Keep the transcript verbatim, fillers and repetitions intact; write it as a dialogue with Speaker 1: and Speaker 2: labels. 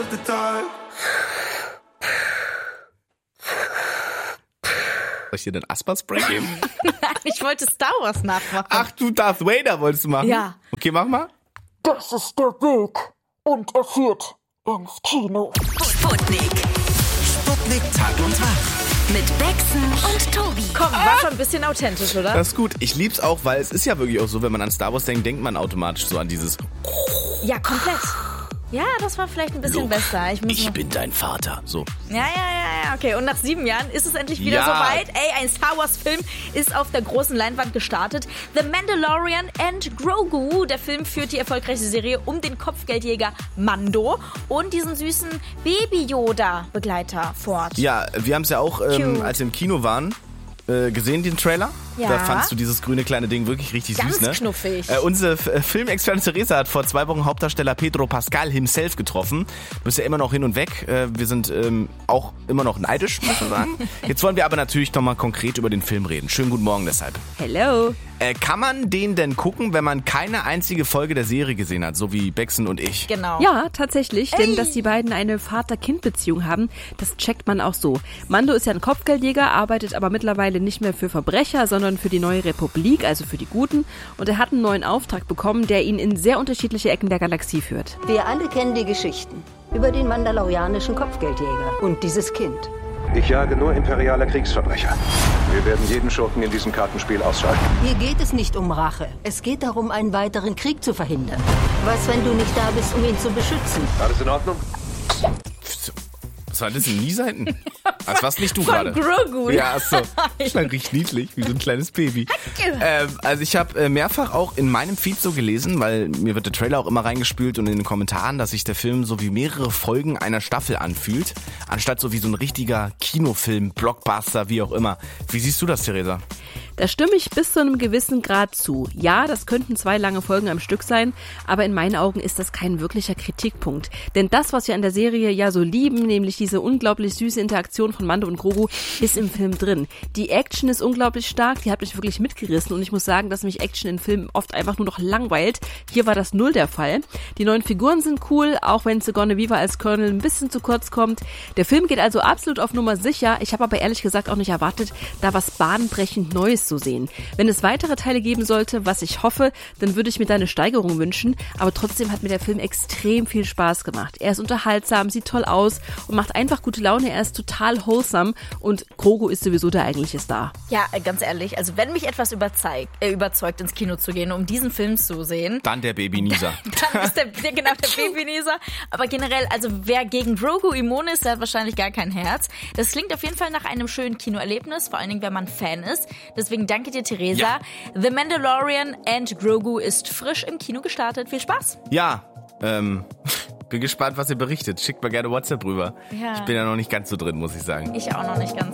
Speaker 1: Soll ich dir den Asthma-Spray geben?
Speaker 2: Nein, ich wollte Star Wars nachmachen.
Speaker 1: Ach, du Darth Vader wolltest du machen?
Speaker 2: Ja.
Speaker 1: Okay, mach mal.
Speaker 3: Das ist der Weg und er führt ins Kino.
Speaker 4: Sputnik.
Speaker 5: Sputnik Tag und Tag.
Speaker 4: Mit Bexen und Tobi.
Speaker 2: Komm, war schon ein bisschen authentisch, oder?
Speaker 1: Das ist gut. Ich lieb's auch, weil es ist ja wirklich auch so, wenn man an Star Wars denkt, denkt man automatisch so an dieses...
Speaker 2: Ja, komplett. Ja, das war vielleicht ein bisschen
Speaker 1: Luke,
Speaker 2: besser. Ich, muss
Speaker 1: ich
Speaker 2: noch...
Speaker 1: bin dein Vater. So.
Speaker 2: Ja, ja, ja, ja, okay. Und nach sieben Jahren ist es endlich wieder
Speaker 1: Ja.
Speaker 2: soweit. Ey, ein Star Wars-Film ist auf der großen Leinwand gestartet. The Mandalorian and Grogu. Der Film führt die erfolgreiche Serie um den Kopfgeldjäger Mando und diesen süßen Baby-Yoda-Begleiter fort.
Speaker 1: Ja, wir haben es ja auch, ähm,
Speaker 2: Cute.
Speaker 1: als wir im Kino waren, äh, gesehen, den Trailer.
Speaker 2: Ja.
Speaker 1: Da fandst du dieses grüne kleine Ding wirklich richtig
Speaker 2: Ganz
Speaker 1: süß, ne?
Speaker 2: knuffig.
Speaker 1: Äh, unsere F- äh, Filmexperte Theresa hat vor zwei Wochen Hauptdarsteller Pedro Pascal himself getroffen. Du bist ja immer noch hin und weg. Äh, wir sind ähm, auch immer noch neidisch, muss man sagen. Jetzt wollen wir aber natürlich nochmal konkret über den Film reden. Schönen guten Morgen deshalb.
Speaker 2: Hello.
Speaker 1: Äh, kann man den denn gucken, wenn man keine einzige Folge der Serie gesehen hat, so wie Bexen und ich?
Speaker 2: Genau.
Speaker 6: Ja, tatsächlich, denn
Speaker 2: Ey.
Speaker 6: dass die beiden eine Vater-Kind-Beziehung haben, das checkt man auch so. Mando ist ja ein Kopfgeldjäger, arbeitet aber mittlerweile nicht mehr für Verbrecher, sondern für die neue Republik, also für die Guten. Und er hat einen neuen Auftrag bekommen, der ihn in sehr unterschiedliche Ecken der Galaxie führt.
Speaker 7: Wir alle kennen die Geschichten über den mandalorianischen Kopfgeldjäger und dieses Kind.
Speaker 8: Ich jage nur imperiale Kriegsverbrecher. Wir werden jeden Schurken in diesem Kartenspiel ausschalten.
Speaker 7: Hier geht es nicht um Rache. Es geht darum, einen weiteren Krieg zu verhindern. Was, wenn du nicht da bist, um ihn zu beschützen?
Speaker 8: Alles in Ordnung?
Speaker 1: Was war das denn? Nie Seiten? Das warst nicht du
Speaker 2: Von
Speaker 1: gerade.
Speaker 2: Grogu.
Speaker 1: Ja, achso. Klang richtig niedlich, wie so ein kleines Baby. Ähm, also ich habe äh, mehrfach auch in meinem Feed so gelesen, weil mir wird der Trailer auch immer reingespült und in den Kommentaren, dass sich der Film so wie mehrere Folgen einer Staffel anfühlt, anstatt so wie so ein richtiger Kinofilm, Blockbuster, wie auch immer. Wie siehst du das, Theresa?
Speaker 6: Da stimme ich bis zu einem gewissen Grad zu. Ja, das könnten zwei lange Folgen am Stück sein, aber in meinen Augen ist das kein wirklicher Kritikpunkt. Denn das, was wir an der Serie ja so lieben, nämlich diese unglaublich süße Interaktion von Mando und Grogu, ist im Film drin. Die Action ist unglaublich stark, die hat mich wirklich mitgerissen und ich muss sagen, dass mich Action in Filmen oft einfach nur noch langweilt. Hier war das null der Fall. Die neuen Figuren sind cool, auch wenn Sigourney Weaver als Colonel ein bisschen zu kurz kommt. Der Film geht also absolut auf Nummer sicher. Ich habe aber ehrlich gesagt auch nicht erwartet, da was bahnbrechend Neues zu sehen. Wenn es weitere Teile geben sollte, was ich hoffe, dann würde ich mir da eine Steigerung wünschen, aber trotzdem hat mir der Film extrem viel Spaß gemacht. Er ist unterhaltsam, sieht toll aus und macht einfach gute Laune, er ist total wholesome und Grogu ist sowieso der eigentliche Star.
Speaker 2: Ja, äh, ganz ehrlich, also wenn mich etwas überzeugt, äh, überzeugt ins Kino zu gehen, um diesen Film zu sehen,
Speaker 1: Dann der Baby Nieser.
Speaker 2: dann ist der, der genau der Babynieser. Aber generell, also wer gegen Grogu immun ist, der hat wahrscheinlich gar kein Herz. Das klingt auf jeden Fall nach einem schönen Kinoerlebnis, vor allen Dingen, wenn man Fan ist. Deswegen danke dir, Theresa.
Speaker 1: Ja.
Speaker 2: The Mandalorian and Grogu ist frisch im Kino gestartet. Viel Spaß.
Speaker 1: Ja, ähm, bin gespannt, was ihr berichtet. Schickt mal gerne WhatsApp rüber.
Speaker 2: Ja.
Speaker 1: Ich bin ja noch nicht ganz so drin, muss ich sagen.
Speaker 2: Ich auch noch nicht ganz.